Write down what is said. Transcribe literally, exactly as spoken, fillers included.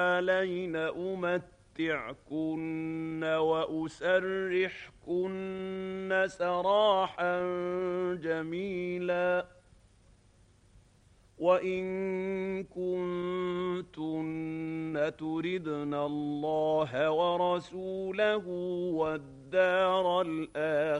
تعالين أمتعكن وأسرحكن سراحا جميلا وإن كنتن تردن الله ورسوله والدار الآخرة